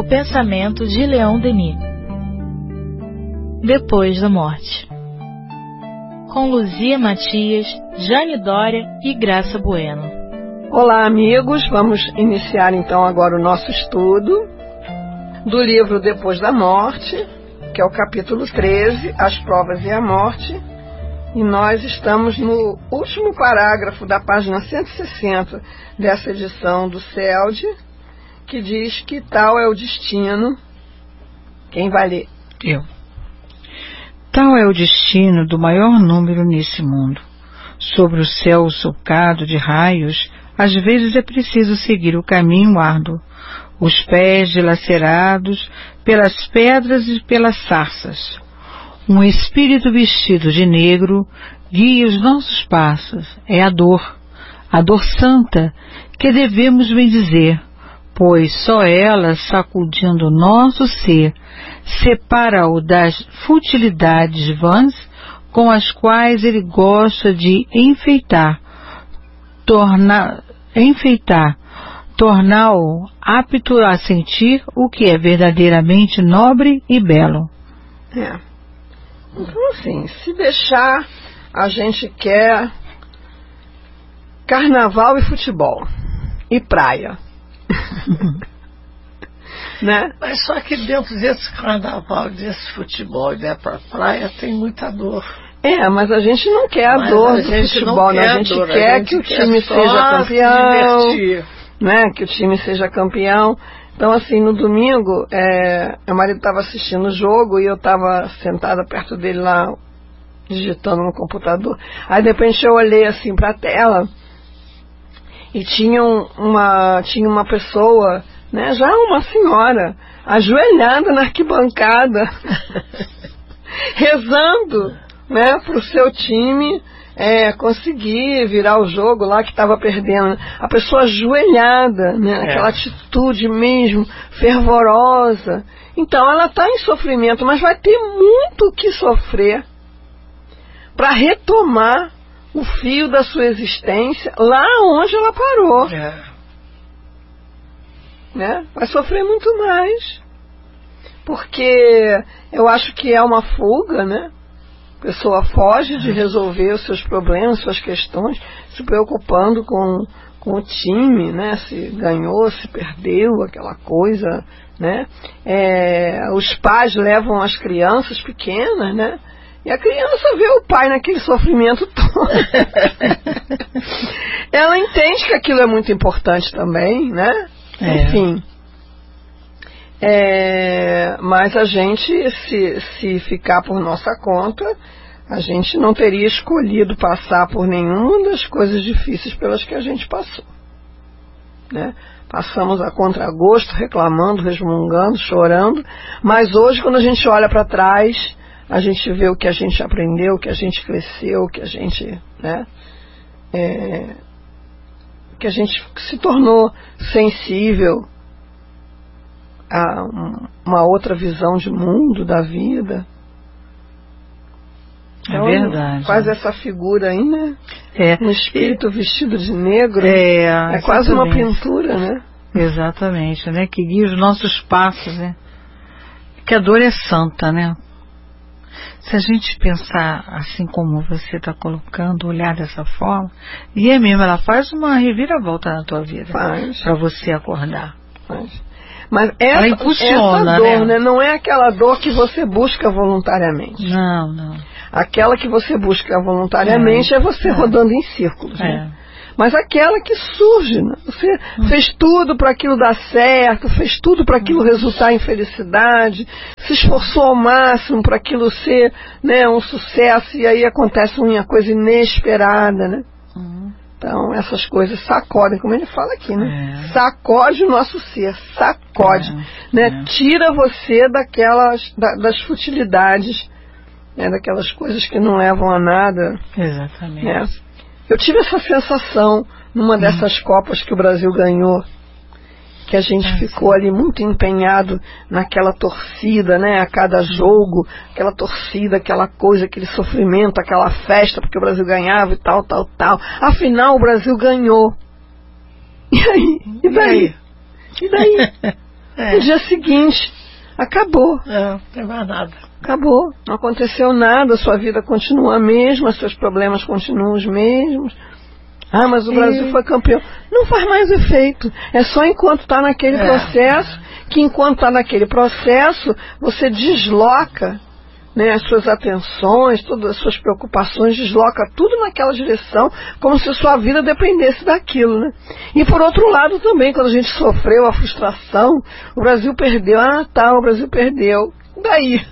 pensamento de Leon Denis. Depois da morte. Com Luzia Matias, Jane Dória e Graça Bueno. Olá, amigos, vamos iniciar então agora o nosso estudo do livro Depois da Morte, que é o capítulo 13, As Provas e a Morte, e nós estamos no último parágrafo da página 160 dessa edição do CELD, que diz que tal é o destino. Quem vai ler? Eu. Tal é o destino do maior número nesse mundo. Sobre o céu sulcado de raios, às vezes é preciso seguir o caminho árduo, os pés dilacerados pelas pedras e pelas sarças. Um espírito vestido de negro guia os nossos passos. É a dor santa, que devemos bendizer, pois só ela, sacudindo o nosso ser, separa-o das futilidades vãs com as quais ele gosta de torná-lo apto a sentir o que é verdadeiramente nobre e belo. Então, assim, se deixar, a gente quer carnaval e futebol e praia. Né? Mas só que dentro desse carnaval, desse futebol e pra praia tem muita dor. Mas a gente não quer a dor do futebol, né? A gente quer que o time seja campeão, né? Que o time seja campeão. Então, assim, no domingo, meu marido estava assistindo o jogo e eu estava sentada perto dele lá, digitando no computador. Aí, de repente, eu olhei assim para a tela e tinha uma pessoa, né, já uma senhora, ajoelhada na arquibancada, rezando, né, para o seu time conseguir virar o jogo lá que estava perdendo. A pessoa ajoelhada, né, aquela atitude mesmo fervorosa. Então ela está em sofrimento, mas vai ter muito o que sofrer para retomar o fio da sua existência lá onde ela parou. Né? Vai sofrer muito mais, porque eu acho que é uma fuga, né? A pessoa foge de resolver os seus problemas, suas questões, se preocupando com o time, né? Se ganhou, se perdeu, aquela coisa, né? Os pais levam as crianças pequenas, né? E a criança vê o pai naquele sofrimento todo. Ela entende que aquilo é muito importante também, né? Enfim. Mas a gente, se ficar por nossa conta, a gente não teria escolhido passar por nenhuma das coisas difíceis pelas que a gente passou, né? Passamos a contragosto, reclamando, resmungando, chorando, mas hoje, quando a gente olha para trás, a gente vê o que a gente aprendeu, o que a gente cresceu, o que a gente, né, que a gente se tornou sensível a uma outra visão de mundo, da vida. Então, verdade. Faz essa figura aí, né? Um espírito vestido de negro. Quase uma pintura, né? Exatamente, né? Que guia os nossos passos, né? Que a dor é santa, né? Se a gente pensar assim como você está colocando, olhar dessa forma, e mesmo, ela faz uma reviravolta na tua vida. Para você acordar. Mas essa dor, né? Não é aquela dor que você busca voluntariamente. Não. Aquela que você busca voluntariamente é você rodando em círculos, né? Mas aquela que surge, né? Você fez tudo para aquilo dar certo, fez tudo para aquilo resultar em felicidade, se esforçou ao máximo para aquilo ser, né, um sucesso, e aí acontece uma coisa inesperada, né? Então essas coisas sacodem, como ele fala aqui, né? Sacode o nosso ser, sacode, né? Tira você das futilidades, né? Daquelas coisas que não levam a nada. Exatamente. Né? Eu tive essa sensação numa dessas Copas que o Brasil ganhou, que a gente ficou ali muito empenhado naquela torcida, né? A cada jogo, aquela torcida, aquela coisa, aquele sofrimento, aquela festa, porque o Brasil ganhava e tal. Afinal, o Brasil ganhou. E aí? E daí? No dia seguinte, acabou. Não tem mais nada. Acabou. Não aconteceu nada, sua vida continua a mesma, seus problemas continuam os mesmos. Ah, mas o Brasil foi campeão. Não faz mais efeito. É só enquanto está naquele processo, que enquanto está naquele processo, você desloca, né, as suas atenções, todas as suas preocupações, desloca tudo naquela direção, como se sua vida dependesse daquilo, né? E por outro lado também, quando a gente sofreu a frustração, o Brasil perdeu. Ah, tá, o Brasil perdeu. Daí?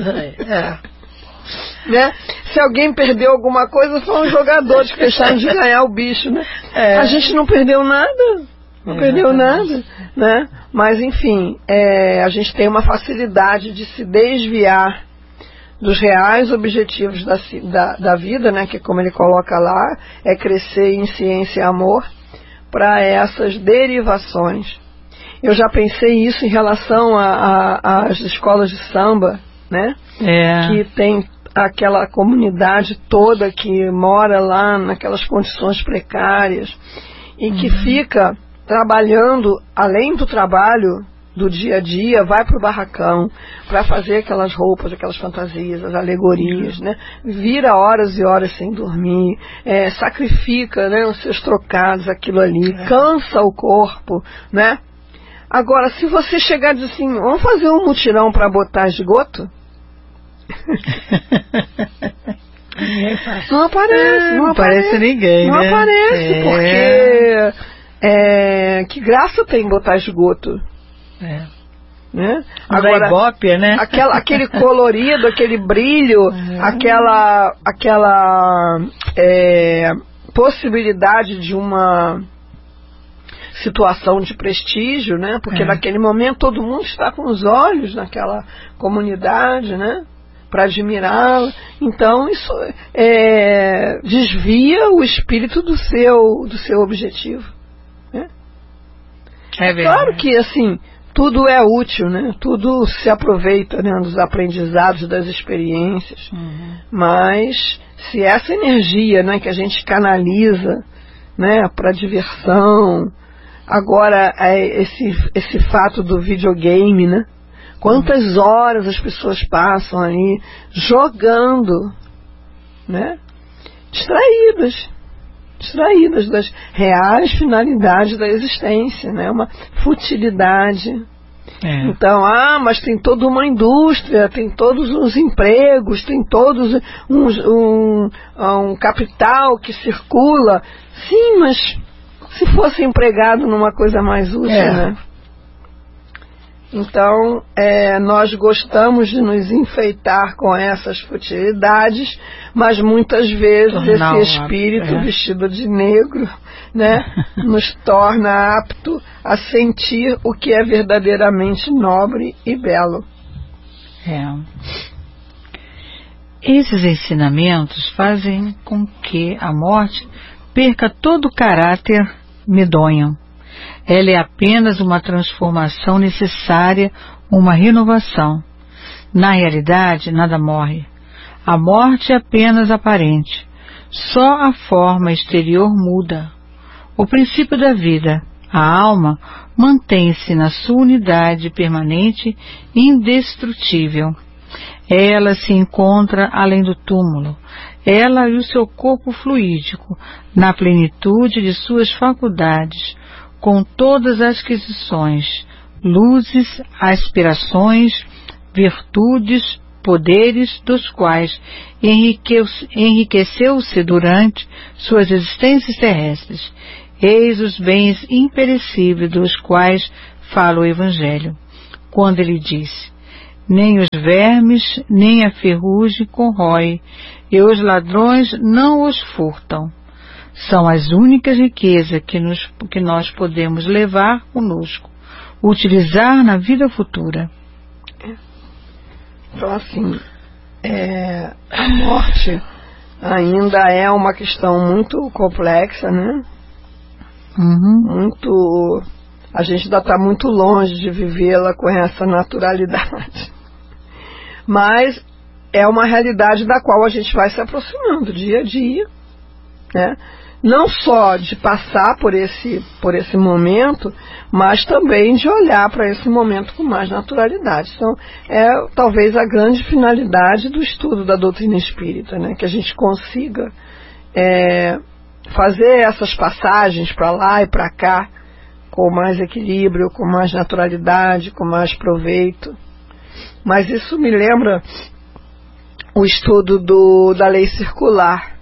Né? Se alguém perdeu alguma coisa, foram os jogadores que deixaram de ganhar o bicho, né? A gente não perdeu nada. Não perdeu nada, né? Mas enfim, a gente tem uma facilidade de se desviar dos reais objetivos da vida, né? Que, como ele coloca lá, é crescer em ciência e amor, para essas derivações. Eu já pensei isso em relação às escolas de samba, né? Que tem aquela comunidade toda que mora lá naquelas condições precárias e que fica trabalhando, além do trabalho do dia a dia, vai para o barracão para fazer aquelas roupas, aquelas fantasias, as alegorias, né? Vira horas e horas sem dormir, sacrifica, né, os seus trocados, aquilo ali, cansa o corpo, né? Agora, se você chegar e dizer assim, vamos fazer um mutirão para botar esgoto? Não aparece, não aparece ninguém, não né? aparece, porque que graça tem botar esgoto? Né? Agora, Ibope, né? Aquele colorido, aquele brilho, aquela possibilidade de uma situação de prestígio, né? Porque naquele momento todo mundo está com os olhos naquela comunidade, né? Para admirá-la. Então isso desvia o espírito do seu objetivo, né? Claro que assim tudo é útil, né? Tudo se aproveita, né, dos aprendizados, das experiências. Mas se essa energia, né, que a gente canaliza, né, para diversão, agora esse fato do videogame, né? Quantas horas as pessoas passam aí jogando, né? Distraídas das reais finalidades da existência, né? Uma futilidade. Então, mas tem toda uma indústria, tem todos os empregos, tem todos um capital que circula. Sim, mas se fosse empregado numa coisa mais útil, né? Então, nós gostamos de nos enfeitar com essas futilidades, mas muitas vezes esse espírito vestido de negro, né, nos torna apto a sentir o que é verdadeiramente nobre e belo. Esses ensinamentos fazem com que a morte perca todo o caráter medonho. Ela é apenas uma transformação necessária, uma renovação. Na realidade, nada morre. A morte é apenas aparente. Só a forma exterior muda. O princípio da vida, a alma, mantém-se na sua unidade permanente e indestrutível. Ela se encontra além do túmulo. Ela e o seu corpo fluídico, na plenitude de suas faculdades, com todas as aquisições, luzes, aspirações, virtudes, poderes dos quais enriqueceu-se durante suas existências terrestres. Eis os bens imperecíveis dos quais fala o Evangelho, quando ele diz: nem os vermes, nem a ferrugem corrói, e os ladrões não os furtam. São as únicas riquezas que nós podemos levar conosco, utilizar na vida futura. Então, assim, a morte ainda é uma questão muito complexa, né? A gente ainda está muito longe de vivê-la com essa naturalidade. Mas é uma realidade da qual a gente vai se aproximando dia a dia, né? não só de passar por esse momento, mas também de olhar para esse momento com mais naturalidade. Então, talvez a grande finalidade do estudo da doutrina espírita, né? Que a gente consiga fazer essas passagens para lá e para cá com mais equilíbrio, com mais naturalidade, com mais proveito. Mas isso me lembra o estudo da lei circular,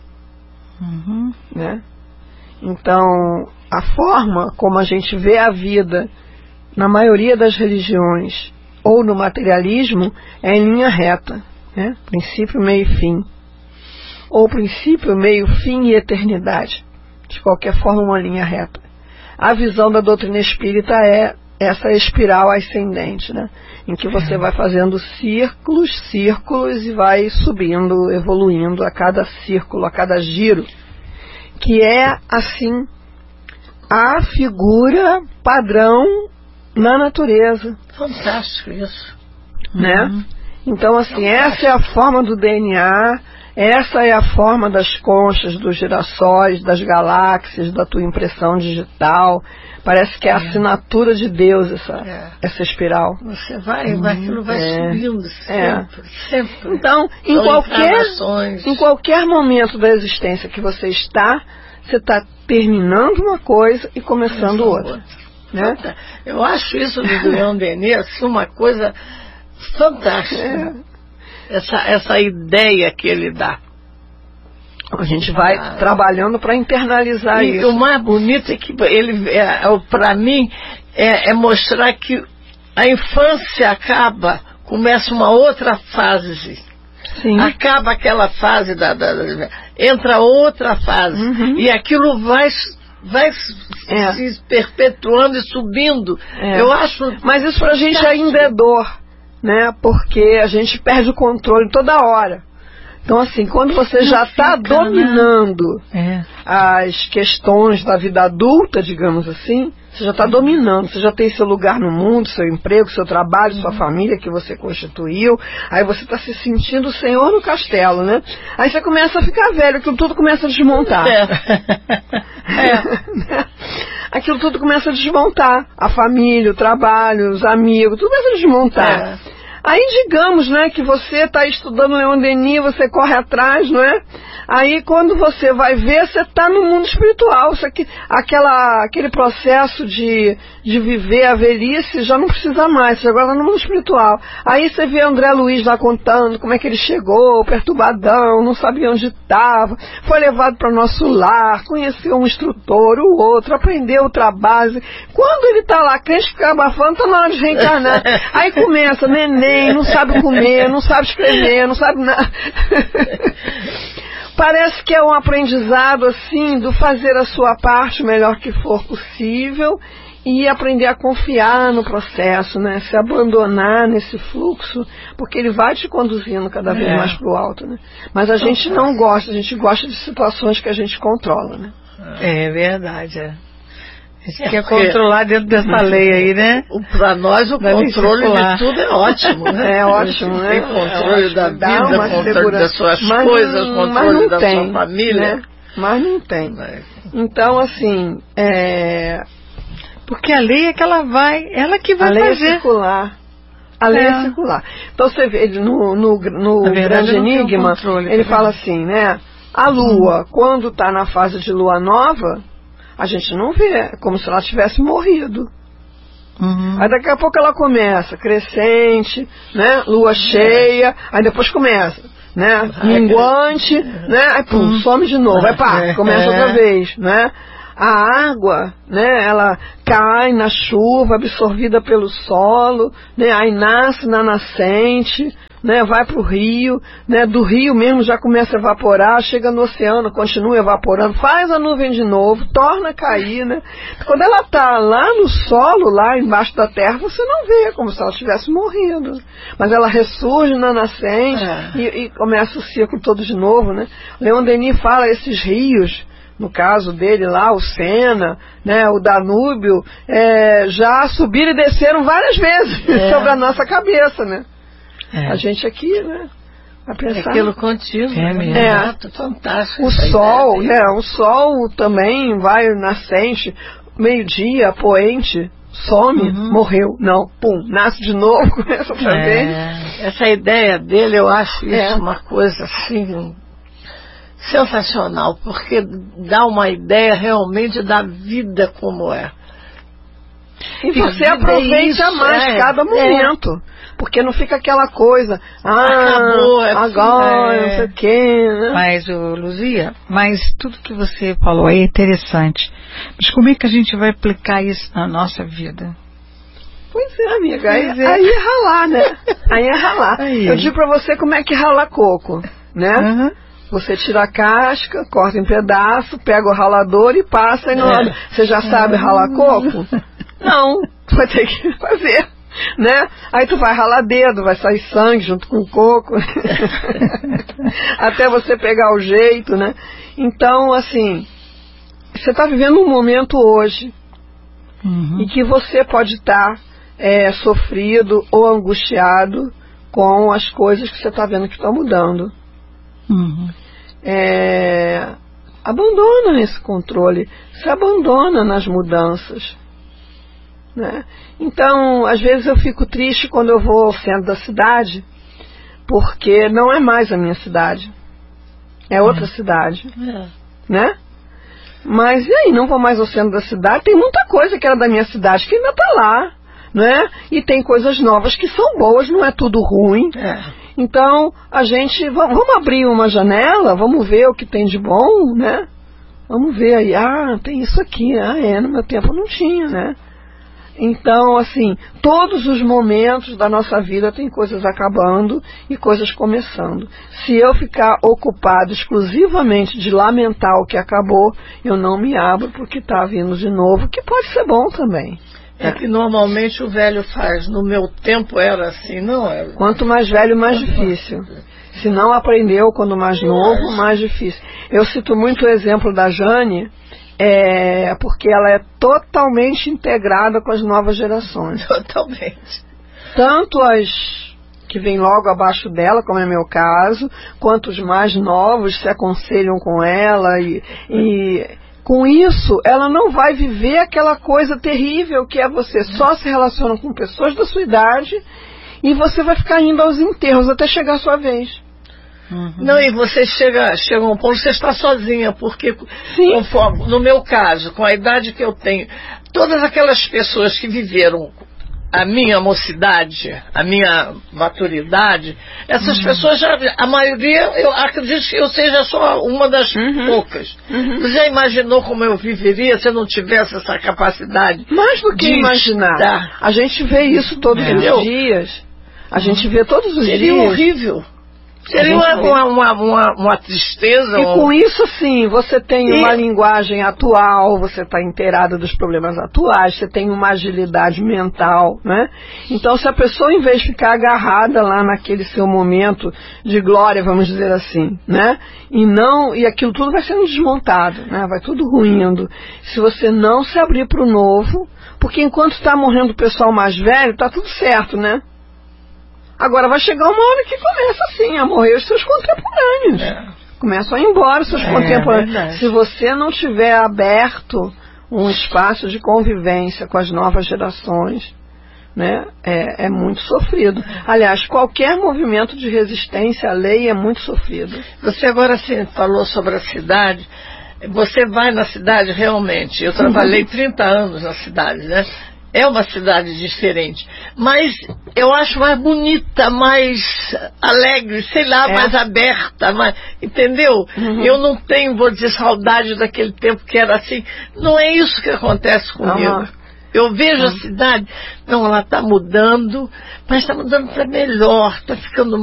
né? Então, a forma como a gente vê a vida na maioria das religiões ou no materialismo é em linha reta, né? Princípio, meio e fim. Ou princípio, meio, fim e eternidade. De qualquer forma, uma linha reta. A visão da doutrina espírita é essa espiral ascendente, né? Em que você vai fazendo círculos e vai subindo, evoluindo a cada círculo, a cada giro. Que é, assim, a figura padrão na natureza. Fantástico isso. Né? Então, assim, essa é a forma do DNA, essa é a forma das conchas, dos girassóis, das galáxias, da tua impressão digital. Parece que é a assinatura de Deus essa espiral. Você aquilo vai subindo sempre. Então, em qualquer momento da existência que você está terminando uma coisa e começando outra. Né? Eu acho isso do Leon Denis uma coisa fantástica. Essa ideia que ele dá. A gente vai trabalhando para internalizar isso. E o mais bonito é que ele, para mim, é mostrar que a infância acaba, começa uma outra fase. Sim. Acaba aquela fase, entra outra fase. E aquilo vai se perpetuando e subindo. Eu acho. Mas isso pra gente ainda é dor, né? Porque a gente perde o controle toda hora. Então, assim, quando você já está dominando as questões da vida adulta, digamos assim, você já está dominando, você já tem seu lugar no mundo, seu emprego, seu trabalho, sua família que você constituiu, aí você está se sentindo o senhor no castelo, né? Aí você começa a ficar velho, aquilo tudo começa a desmontar. Aquilo tudo começa a desmontar. A família, o trabalho, os amigos, tudo começa a desmontar. Aí digamos, né, que você está estudando Leon Denis, você corre atrás, não é? Aí quando você vai ver, você está no mundo espiritual. Isso aqui, aquele processo de viver a velhice já não precisa mais, você agora está no mundo espiritual. Aí você vê André Luiz lá contando como é que ele chegou, perturbadão, não sabia onde estava, foi levado para o nosso lar, conheceu um instrutor, o outro, aprendeu o trabalho. Quando ele está lá, crente fica abafando, está na hora de reencarnar. Aí começa, neném, não sabe comer, não sabe escrever, não sabe nada. Parece que é um aprendizado assim do fazer a sua parte o melhor que for possível e aprender a confiar no processo, né? Se abandonar nesse fluxo, porque ele vai te conduzindo cada vez mais para o alto, né? Mas a gente não gosta, a gente gosta de situações que a gente controla, né? É verdade, A gente quer controlar dentro dessa lei aí, né? Para nós o controle de tudo é ótimo, né? É ótimo, né? Tem controle da vida, controle das suas coisas, controle da sua família. Né? Mas não tem. Então, assim, porque a lei é que ela que vai fazer. A lei é circular. A lei é circular. Então você vê, no Grande Enigma, ele fala assim, né? A Lua, quando está na fase de Lua Nova, a gente não vê, é como se ela tivesse morrido. Aí daqui a pouco ela começa, crescente, né? Lua cheia, aí depois começa, né? Minguante, né? Aí pum, some de novo, aí pá, começa outra vez, né? A água, né, ela cai na chuva, absorvida pelo solo, né, aí nasce na nascente, né, vai para o rio, né, do rio mesmo já começa a evaporar, chega no oceano, continua evaporando, faz a nuvem de novo, torna a cair, né? Quando ela está lá no solo, lá embaixo da terra, você não vê, como se ela tivesse morrido. Mas ela ressurge na nascente e começa o ciclo todo de novo, né? Leon Denis fala esses rios, no caso dele lá, o Sena, né, o Danúbio, já subiram e desceram várias vezes sobre a nossa cabeça, né? A gente aqui, né, A pensar. Aquilo contínuo. Exato, fantástico. O sol, né? O sol também vai nascente, meio-dia, poente, some, morreu. Não, pum, nasce de novo, começa outra vez. Essa ideia dele, eu acho isso uma coisa assim sensacional, porque dá uma ideia realmente da vida como é. E você aproveita mais cada momento. Porque não fica aquela coisa, acabou, agora, não sei o quê, né? Mas, Luzia, tudo que você falou aí é interessante. Mas como é que a gente vai aplicar isso na nossa vida? Pois é, amiga, aí é ralar, né? Aí é ralar. Eu digo pra você como é que rala coco, né? Você tira a casca, corta em pedaço, pega o ralador e passa e não roda. Você já sabe ralar coco? Não, vai ter que fazer, né? Aí tu vai ralar dedo, vai sair sangue junto com o coco, até você pegar o jeito, né? Então, assim, você está vivendo um momento hoje em que você pode estar sofrido ou angustiado com as coisas que você está vendo que estão mudando. Abandona esse controle, se abandona nas mudanças, né? Então, às vezes eu fico triste quando eu vou ao centro da cidade, porque não é mais a minha cidade, é outra cidade, né? Mas e aí, não vou mais ao centro da cidade, tem muita coisa que era da minha cidade que ainda está lá, né? E tem coisas novas que são boas, não é tudo ruim. Então, a gente, vamos abrir uma janela, vamos ver o que tem de bom, né? Vamos ver aí, tem isso aqui, no meu tempo não tinha, né? Então, assim, todos os momentos da nossa vida tem coisas acabando e coisas começando. Se eu ficar ocupado exclusivamente de lamentar o que acabou, eu não me abro porque está vindo de novo, que pode ser bom também. É que normalmente o velho faz. No meu tempo era assim, não era? Quanto mais velho, mais difícil. Se não aprendeu quando mais novo, mais difícil. Eu cito muito o exemplo da Jane, porque ela é totalmente integrada com as novas gerações. Totalmente. Tanto as que vêm logo abaixo dela, como é meu caso, quanto os mais novos se aconselham com ela e com isso, ela não vai viver aquela coisa terrível que é você só se relaciona com pessoas da sua idade e você vai ficar indo aos enterros até chegar a sua vez. Não, e você chega a um ponto que você está sozinha, porque conforme, no meu caso, com a idade que eu tenho, todas aquelas pessoas que viveram a minha mocidade, a minha maturidade, essas pessoas já, a maioria, eu acredito que eu seja só uma das poucas. Você já imaginou como eu viveria se eu não tivesse essa capacidade? Mais do que imaginar. A gente vê isso todos os dias. A gente vê todos os dias. Seria horrível. Seria uma tristeza. E com isso, sim, você tem uma linguagem atual, você está inteirada dos problemas atuais, você tem uma agilidade mental, né? Então, se a pessoa, em vez de ficar agarrada lá naquele seu momento de glória, vamos dizer assim, né? E aquilo tudo vai sendo desmontado, né? Vai tudo ruindo. Se você não se abrir para o novo, porque enquanto está morrendo o pessoal mais velho, está tudo certo, né? Agora vai chegar uma hora que começa assim a morrer os seus contemporâneos. Começam a ir embora os seus contemporâneos. Verdade. Se você não tiver aberto um espaço de convivência com as novas gerações, né, é muito sofrido. Aliás, qualquer movimento de resistência à lei é muito sofrido. Você agora falou sobre a cidade. Você vai na cidade realmente. Eu trabalhei 30 anos na cidade, né? É uma cidade diferente, mas eu acho mais bonita, mais alegre, sei lá, mais aberta, entendeu? Eu não tenho, vou dizer, saudade daquele tempo que era assim. Não é isso que acontece comigo. Eu vejo a cidade, ela está mudando, mas está mudando para melhor, está ficando